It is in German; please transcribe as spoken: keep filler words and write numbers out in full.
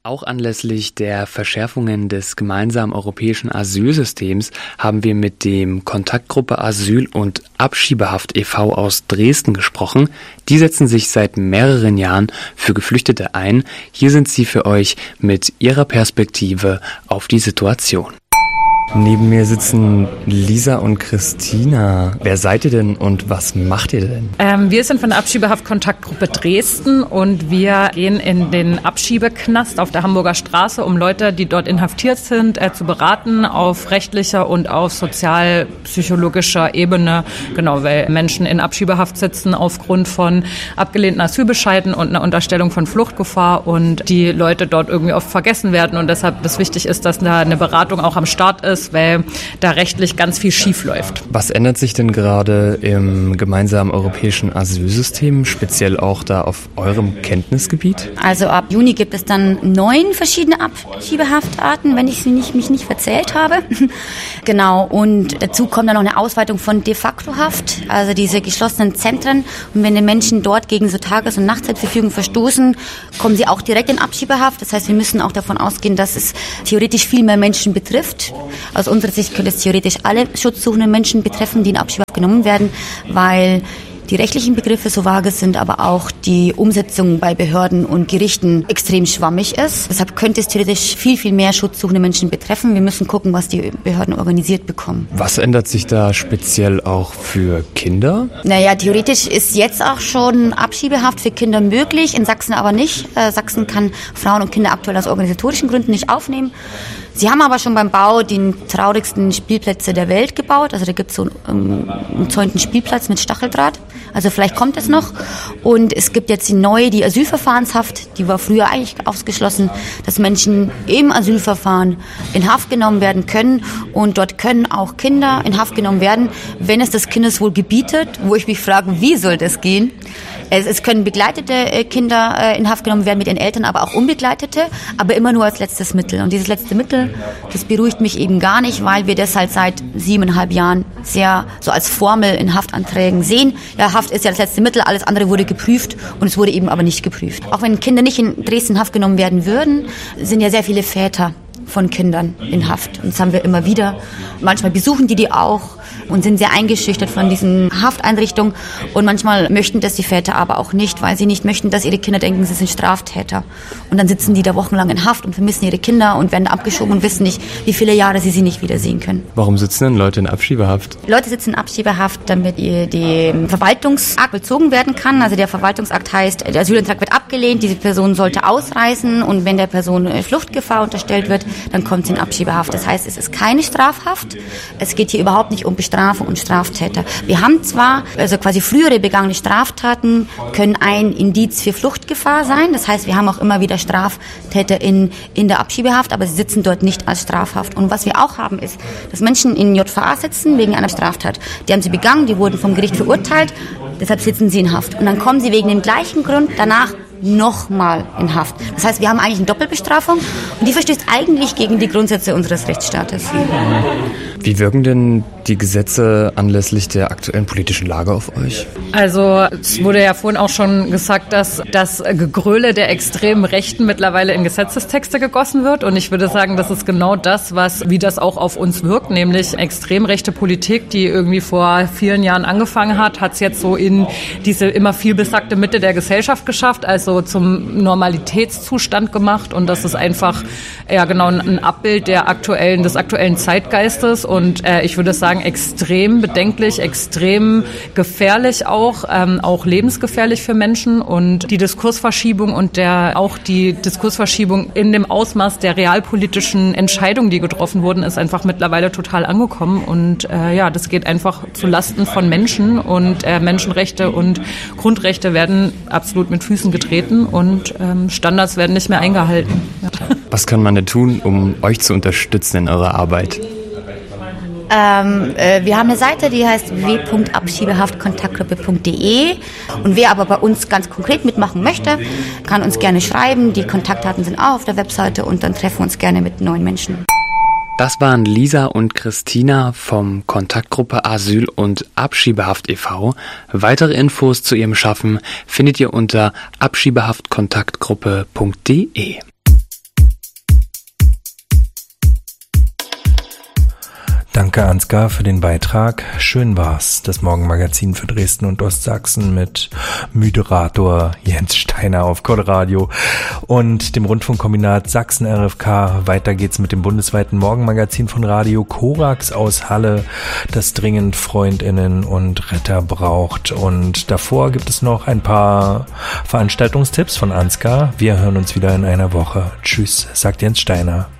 Auch anlässlich der Verschärfungen des gemeinsamen europäischen Asylsystems haben wir mit dem Kontaktgruppe Asyl und Abschiebehaft e V aus Dresden gesprochen. Die setzen sich seit mehreren Jahren für Geflüchtete ein. Hier sind sie für euch mit ihrer Perspektive auf die Situation. Neben mir sitzen Lisa und Christina. Wer seid ihr denn und was macht ihr denn? Ähm, wir sind von der Abschiebehaft-Kontaktgruppe Dresden und wir gehen in den Abschiebeknast auf der Hamburger Straße, um Leute, die dort inhaftiert sind, äh, zu beraten auf rechtlicher und auf sozialpsychologischer Ebene. Genau, weil Menschen in Abschiebehaft sitzen aufgrund von abgelehnten Asylbescheiden und einer Unterstellung von Fluchtgefahr und die Leute dort irgendwie oft vergessen werden und deshalb das wichtig ist, dass da eine Beratung auch am Start ist, weil da rechtlich ganz viel schief läuft. Was ändert sich denn gerade im gemeinsamen europäischen Asylsystem, speziell auch da auf eurem Kenntnisgebiet? Also ab Juni gibt es dann neun verschiedene Abschiebehaftarten, wenn ich sie nicht, mich nicht verzählt habe. Genau, und dazu kommt dann noch eine Ausweitung von de facto Haft, also diese geschlossenen Zentren. Und wenn die Menschen dort gegen so Tages- und Nachtzeitverfügung verstoßen, kommen sie auch direkt in Abschiebehaft. Das heißt, wir müssen auch davon ausgehen, dass es theoretisch viel mehr Menschen betrifft. Aus unserer Sicht könnte es theoretisch alle schutzsuchenden Menschen betreffen, die in Abschiebehaft genommen werden, weil die rechtlichen Begriffe so vage sind, aber auch die Umsetzung bei Behörden und Gerichten extrem schwammig ist. Deshalb könnte es theoretisch viel, viel mehr schutzsuchende Menschen betreffen. Wir müssen gucken, was die Behörden organisiert bekommen. Was ändert sich da speziell auch für Kinder? Naja, theoretisch ist jetzt auch schon Abschiebehaft für Kinder möglich, in Sachsen aber nicht. Äh, Sachsen kann Frauen und Kinder aktuell aus organisatorischen Gründen nicht aufnehmen. Sie haben aber schon beim Bau die traurigsten Spielplätze der Welt gebaut. Also da gibt es so einen umzäunten Spielplatz mit Stacheldraht. Also vielleicht kommt es noch. Und es gibt jetzt die neue, die Asylverfahrenshaft. Die war früher eigentlich ausgeschlossen, dass Menschen im Asylverfahren in Haft genommen werden können. Und dort können auch Kinder in Haft genommen werden, wenn es das Kindeswohl gebietet. Wo ich mich frage, wie soll das gehen? Es, es können begleitete Kinder in Haft genommen werden mit ihren Eltern, aber auch unbegleitete, aber immer nur als letztes Mittel. Und dieses letzte Mittel, das beruhigt mich eben gar nicht, weil wir das halt seit siebeneinhalb Jahren sehr so als Formel in Haftanträgen sehen. Ja, Haft ist ja das letzte Mittel, alles andere wurde geprüft und es wurde eben aber nicht geprüft. Auch wenn Kinder nicht in Dresden in Haft genommen werden würden, sind ja sehr viele Väter von Kindern in Haft. Und das haben wir immer wieder. Manchmal besuchen die die auch und sind sehr eingeschüchtert von diesen Hafteinrichtungen. Und manchmal möchten das die Väter aber auch nicht, weil sie nicht möchten, dass ihre Kinder denken, sie sind Straftäter. Und dann sitzen die da wochenlang in Haft und vermissen ihre Kinder und werden abgeschoben und wissen nicht, wie viele Jahre sie sie nicht wiedersehen können. Warum sitzen denn Leute in Abschiebehaft? Leute sitzen in Abschiebehaft, damit ihr der Verwaltungsakt vollzogen werden kann. Also der Verwaltungsakt heißt, der Asylantrag wird abgelehnt, diese Person sollte ausreisen und wenn der Person Fluchtgefahr unterstellt wird, dann kommt sie in Abschiebehaft. Das heißt, es ist keine Strafhaft. Es geht hier überhaupt nicht um Bestrafung und Straftäter. Wir haben zwar, also quasi frühere begangene Straftaten können ein Indiz für Fluchtgefahr sein. Das heißt, wir haben auch immer wieder Straftäter in, in der Abschiebehaft, aber sie sitzen dort nicht als Strafhaft. Und was wir auch haben, ist, dass Menschen in J V A sitzen wegen einer Straftat. Die haben sie begangen, die wurden vom Gericht verurteilt, deshalb sitzen sie in Haft. Und dann kommen sie wegen dem gleichen Grund danach nochmal in Haft. Das heißt, wir haben eigentlich eine Doppelbestrafung und die verstößt eigentlich gegen die Grundsätze unseres Rechtsstaates. Wie wirken denn die Gesetze anlässlich der aktuellen politischen Lage auf euch? Also es wurde ja vorhin auch schon gesagt, dass das Gegröle der extremen Rechten mittlerweile in Gesetzestexte gegossen wird und ich würde sagen, das ist genau das, was wie das auch auf uns wirkt, nämlich extrem rechte Politik, die irgendwie vor vielen Jahren angefangen hat, hat es jetzt so in diese immer viel besagte Mitte der Gesellschaft geschafft, also zum Normalitätszustand gemacht und das ist einfach ja genau ein Abbild der aktuellen des aktuellen Zeitgeistes und äh, ich würde sagen extrem bedenklich, extrem gefährlich auch, ähm, auch lebensgefährlich für Menschen und die Diskursverschiebung und der auch die Diskursverschiebung in dem Ausmaß der realpolitischen Entscheidungen, die getroffen wurden, ist einfach mittlerweile total angekommen und äh, ja, das geht einfach zu Lasten von Menschen und äh, Menschenrechte und Grundrechte werden absolut mit Füßen getreten und ähm, Standards werden nicht mehr eingehalten. Ja. Was kann man denn tun, um euch zu unterstützen in eurer Arbeit? Ähm, äh, wir haben eine Seite, die heißt w punkt abschiebehaft kontaktgruppe punkt de und wer aber bei uns ganz konkret mitmachen möchte, kann uns gerne schreiben. Die Kontaktdaten sind auch auf der Webseite und dann treffen wir uns gerne mit neuen Menschen. Das waren Lisa und Christina vom Kontaktgruppe Asyl und Abschiebehaft e V Weitere Infos zu ihrem Schaffen findet ihr unter abschiebehaftkontaktgruppe punkt de. Danke Ansgar für den Beitrag. Schön war's, das Morgenmagazin für Dresden und Ostsachsen mit Moderator Jens Steiner auf Coloradio und dem Rundfunkkombinat Sachsen R F K. Weiter geht's mit dem bundesweiten Morgenmagazin von Radio Korax aus Halle, das dringend FreundInnen und Retter braucht. Und davor gibt es noch ein paar Veranstaltungstipps von Ansgar. Wir hören uns wieder in einer Woche. Tschüss, sagt Jens Steiner.